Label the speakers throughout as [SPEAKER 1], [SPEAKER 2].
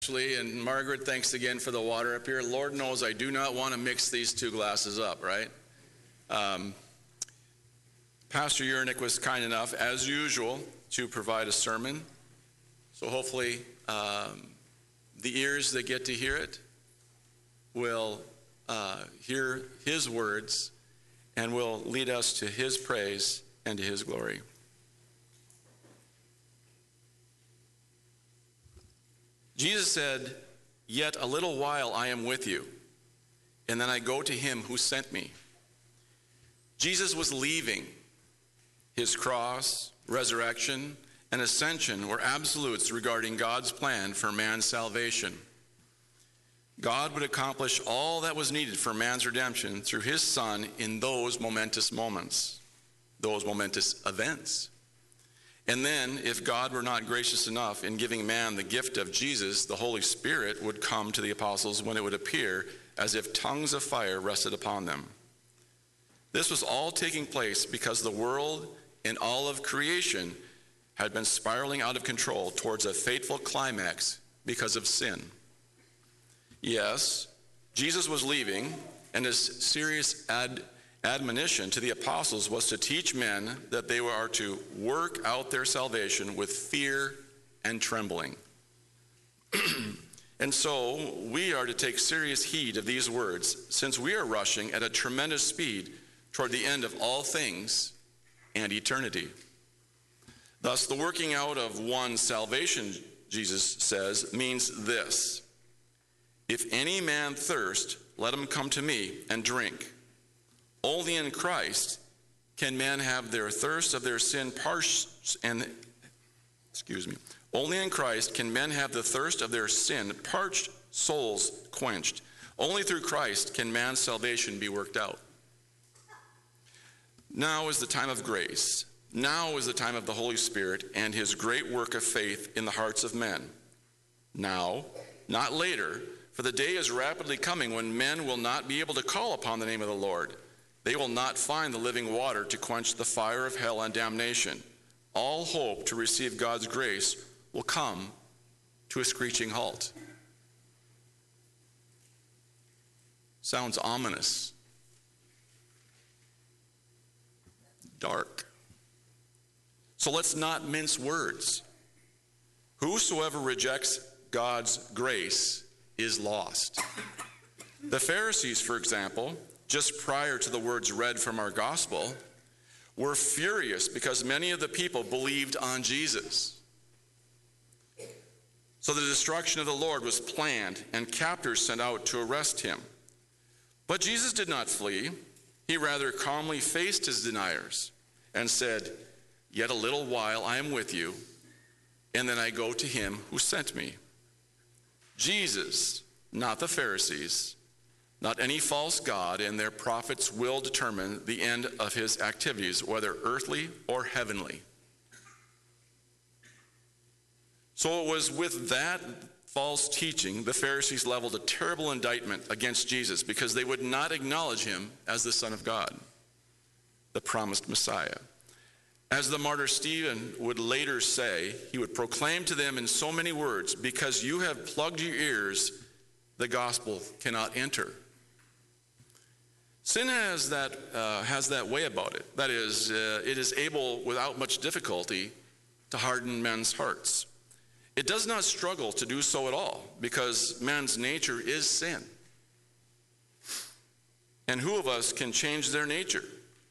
[SPEAKER 1] And Margaret, thanks again for the water up here. Lord knows I do not want to mix these two glasses up, right? Pastor Urnick was kind enough, as usual, to provide a sermon. So hopefully the ears that get to hear it will hear his words and will lead us to his praise and to his glory. Jesus said, "Yet a little while I am with you, and then I go to him who sent me." Jesus was leaving. His cross, resurrection, and ascension were absolutes regarding God's plan for man's salvation. God would accomplish all that was needed for man's redemption through his Son in those momentous moments, those momentous events. And then, if God were not gracious enough in giving man the gift of Jesus, the Holy Spirit would come to the apostles when it would appear as if tongues of fire rested upon them. This was all taking place because the world and all of creation had been spiraling out of control towards a fateful climax because of sin. Yes, Jesus was leaving, and his serious admonition to the apostles was to teach men that they are to work out their salvation with fear and trembling. And so we are to take serious heed of these words, since we are rushing at a tremendous speed toward the end of all things and eternity. Thus, the working out of one's salvation, Jesus says, means this: "If any man thirst, let him come to me and drink. Only in Christ can men have their thirst of their sin Only in Christ can men have the thirst of their sin, parched souls quenched. Only through Christ can man's salvation be worked out." Now is the time of grace. Now is the time of the Holy Spirit and his great work of faith in the hearts of men. Now, not later, for the day is rapidly coming when men will not be able to call upon the name of the Lord. They will not find the living water to quench the fire of hell and damnation. All hope to receive God's grace will come to a screeching halt. Sounds ominous. Dark. So let's not mince words. Whosoever rejects God's grace is lost. The Pharisees, for example, just prior to the words read from our gospel, were furious because many of the people believed on Jesus. So the destruction of the Lord was planned and captors sent out to arrest him. But Jesus did not flee. He rather calmly faced his deniers and said, "Yet a little while I am with you, and then I go to him who sent me." Jesus, not the Pharisees, not any false god and their prophets, will determine the end of his activities, whether earthly or heavenly. So it was with that false teaching the Pharisees leveled a terrible indictment against Jesus because they would not acknowledge him as the Son of God, the promised Messiah. As the martyr Stephen would later say, he would proclaim to them in so many words, "Because you have plugged your ears, the gospel cannot enter." Sin has that way about it. That is, it is able, without much difficulty, to harden men's hearts. It does not struggle to do so at all, because man's nature is sin. And who of us can change their nature?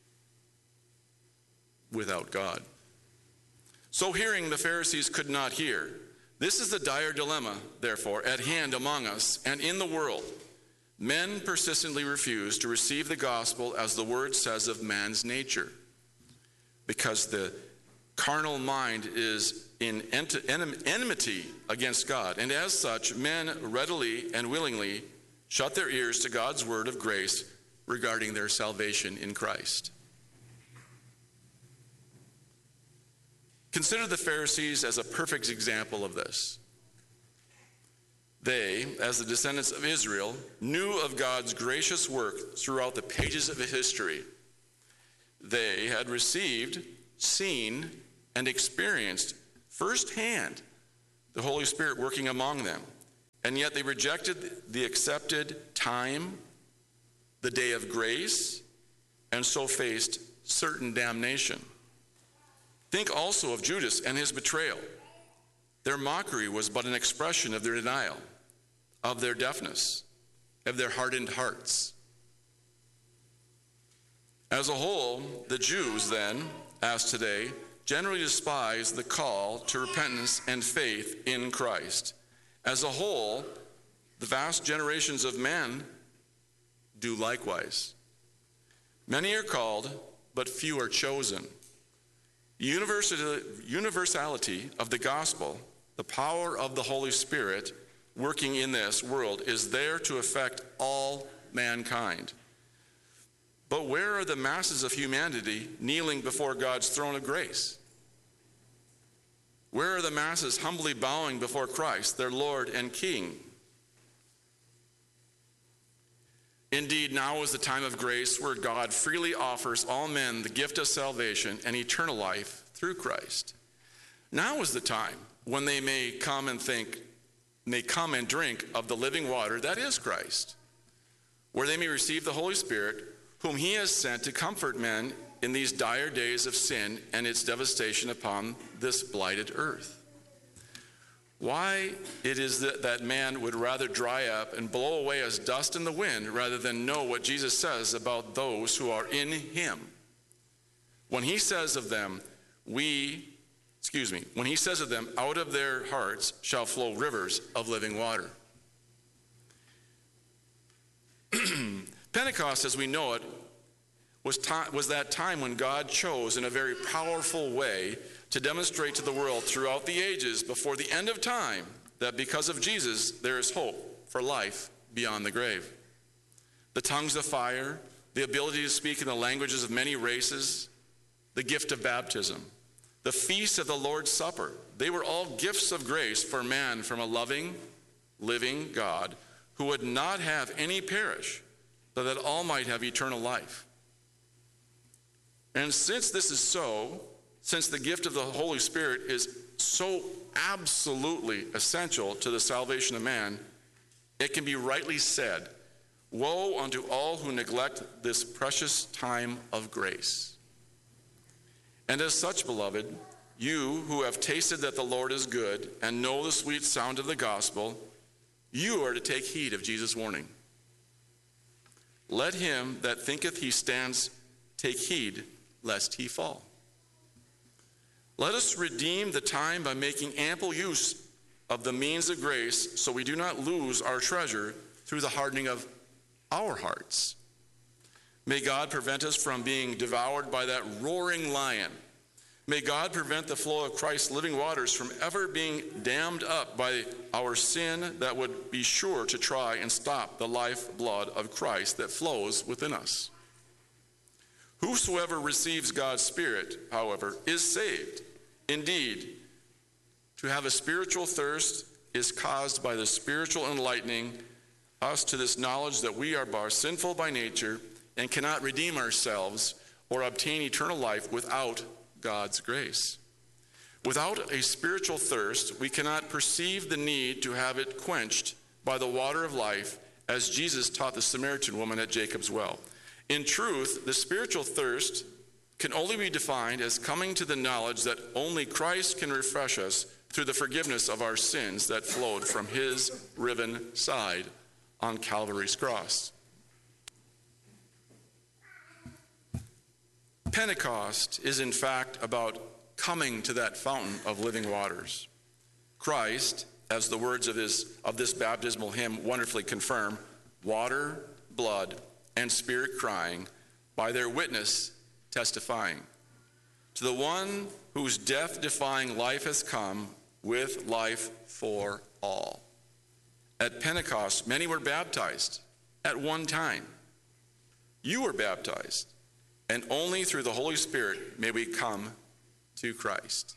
[SPEAKER 1] Without God. So hearing the Pharisees could not hear. This is the dire dilemma, therefore, at hand among us and in the world. Men persistently refuse to receive the gospel as the word says of man's nature, because the carnal mind is in enmity against God, and as such, men readily and willingly shut their ears to God's word of grace regarding their salvation in Christ. Consider the Pharisees as a perfect example of this. They, as the descendants of Israel, knew of God's gracious work throughout the pages of history. They had received, seen, and experienced firsthand the Holy Spirit working among them, and yet they rejected the accepted time, the day of grace, and so faced certain damnation. Think also of Judas and his betrayal. Their mockery was but an expression of their denial, of their deafness, of their hardened hearts. As a whole, the Jews then, as today, generally despise the call to repentance and faith in Christ. As a whole, the vast generations of men do likewise. Many are called, but few are chosen. The universality of the gospel, the power of the Holy Spirit working in this world, is there to affect all mankind. But where are the masses of humanity kneeling before God's throne of grace? Where are the masses humbly bowing before Christ, their Lord and King? Indeed, now is the time of grace where God freely offers all men the gift of salvation and eternal life through Christ. Now is the time when they may come and drink of the living water that is Christ, where they may receive the Holy Spirit, whom he has sent to comfort men in these dire days of sin and its devastation upon this blighted earth. Why it is that man would rather dry up and blow away as dust in the wind rather than know what Jesus says about those who are in him. When he says of them, out of their hearts shall flow rivers of living water. Pentecost, as we know it, was that time when God chose in a very powerful way to demonstrate to the world throughout the ages before the end of time that because of Jesus there is hope for life beyond the grave. The tongues of fire, the ability to speak in the languages of many races, the gift of baptism, the feast of the Lord's Supper, they were all gifts of grace for man from a loving, living God who would not have any perish, but that all might have eternal life. And since this is so, since the gift of the Holy Spirit is so absolutely essential to the salvation of man, it can be rightly said, woe unto all who neglect this precious time of grace. And as such, beloved, you who have tasted that the Lord is good and know the sweet sound of the gospel, you are to take heed of Jesus' warning. Let him that thinketh he stands take heed lest he fall. Let us redeem the time by making ample use of the means of grace so we do not lose our treasure through the hardening of our hearts. May God prevent us from being devoured by that roaring lion. May God prevent the flow of Christ's living waters from ever being dammed up by our sin that would be sure to try and stop the lifeblood of Christ that flows within us. Whosoever receives God's Spirit, however, is saved. Indeed, to have a spiritual thirst is caused by the spiritual enlightening us to this knowledge that we are sinful by nature and cannot redeem ourselves or obtain eternal life without God's grace. Without a spiritual thirst, we cannot perceive the need to have it quenched by the water of life, as Jesus taught the Samaritan woman at Jacob's well. In truth, the spiritual thirst can only be defined as coming to the knowledge that only Christ can refresh us through the forgiveness of our sins that flowed from his riven side on Calvary's cross. Pentecost is in fact about coming to that fountain of living waters. Christ, as the words of this baptismal hymn wonderfully confirm, water, blood, and Spirit crying, by their witness testifying. To the one whose death-defying life has come with life for all. At Pentecost, many were baptized at one time. You were baptized, and only through the Holy Spirit may we come to Christ.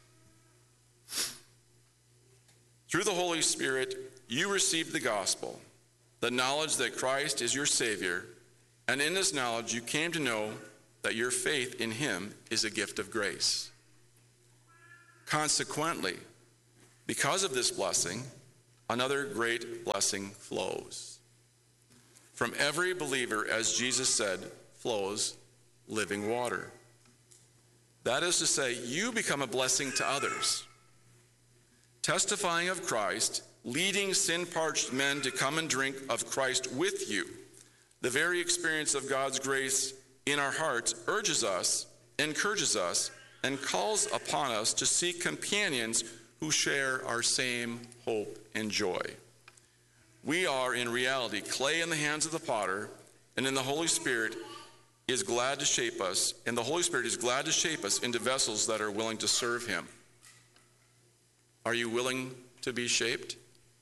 [SPEAKER 1] Through the Holy Spirit, you received the gospel, the knowledge that Christ is your Savior, and in this knowledge you came to know that your faith in him is a gift of grace. Consequently, because of this blessing, another great blessing flows. From every believer, as Jesus said, flows living water. That is to say, you become a blessing to others, testifying of Christ, leading sin-parched men to come and drink of Christ with you. The very experience of God's grace in our hearts urges us, encourages us, and calls upon us to seek companions who share our same hope and joy. We are, in reality, clay in the hands of the potter, and in the Holy Spirit is glad to shape us, and the Holy Spirit is glad to shape us into vessels that are willing to serve him. Are you willing to be shaped?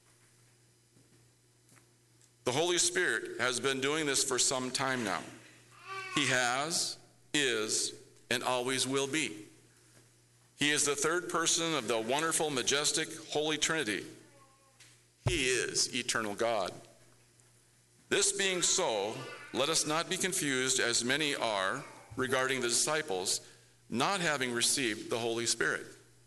[SPEAKER 1] The Holy Spirit has been doing this for some time now. He has, is, and always will be. He is the third person of the wonderful, majestic, Holy Trinity. He is eternal God. This being so, let us not be confused, as many are, regarding the disciples not having received the Holy Spirit.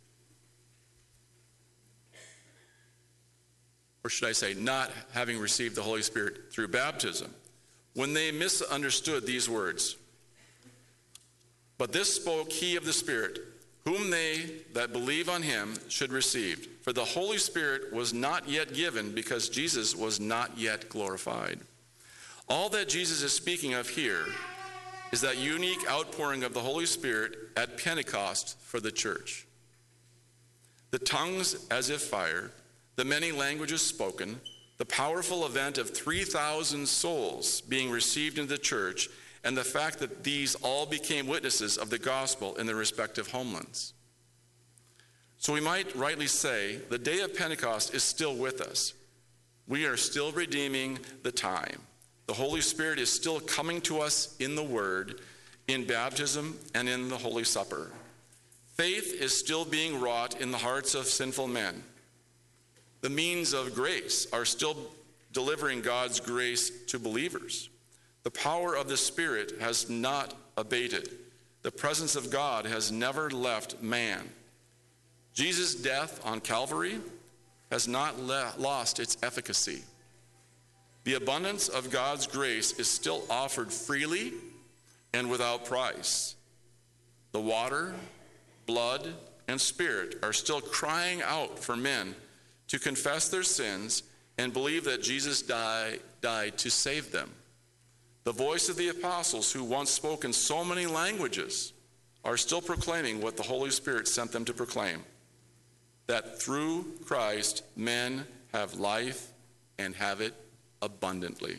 [SPEAKER 1] Or should I say, not having received the Holy Spirit through baptism, when they misunderstood these words. But this spoke he of the Spirit, whom they that believe on him should receive. For the Holy Spirit was not yet given, because Jesus was not yet glorified. All that Jesus is speaking of here is that unique outpouring of the Holy Spirit at Pentecost for the church. The tongues as if fire, the many languages spoken, the powerful event of 3,000 souls being received into the church, and the fact that these all became witnesses of the gospel in their respective homelands. So we might rightly say the day of Pentecost is still with us. We are still redeeming the time. The Holy Spirit is still coming to us in the Word, in baptism, and in the Holy Supper. Faith is still being wrought in the hearts of sinful men. The means of grace are still delivering God's grace to believers. The power of the Spirit has not abated. The presence of God has never left man. Jesus' death on Calvary has not lost its efficacy. The abundance of God's grace is still offered freely and without price. The water, blood, and Spirit are still crying out for men to confess their sins and believe that Jesus died to save them. The voice of the apostles, who once spoke in so many languages, are still proclaiming what the Holy Spirit sent them to proclaim, that through Christ men have life and have it abundantly.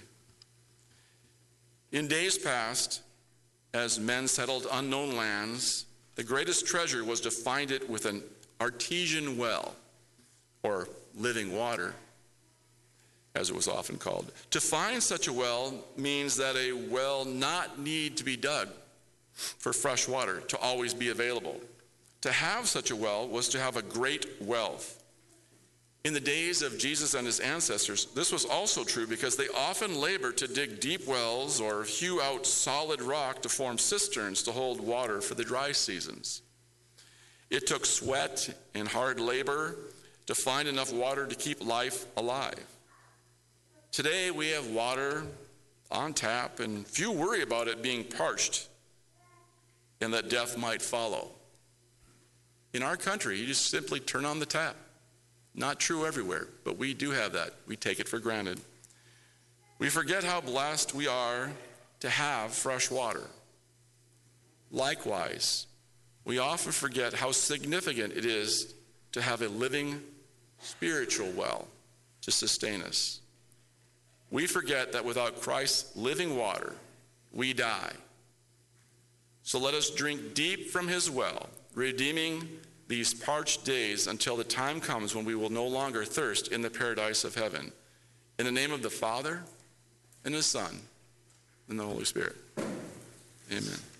[SPEAKER 1] In days past, as men settled unknown lands, the greatest treasure was to find it with an artesian well, or living water, as it was often called. To find such a well means that a well not need to be dug for fresh water to always be available. To have such a well was to have a great wealth. In the days of Jesus and his ancestors, this was also true because they often labored to dig deep wells or hew out solid rock to form cisterns to hold water for the dry seasons. It took sweat and hard labor to find enough water to keep life alive. Today we have water on tap, and few worry about it being parched and that death might follow. In our country, you just simply turn on the tap. Not true everywhere, but we do have that. We take it for granted. We forget how blessed we are to have fresh water. Likewise, we often forget how significant it is to have a living spiritual well to sustain us. We forget that without Christ's living water, we die. So let us drink deep from his well, redeeming these parched days until the time comes when we will no longer thirst in the paradise of heaven. In the name of the Father, and the Son, and the Holy Spirit. Amen.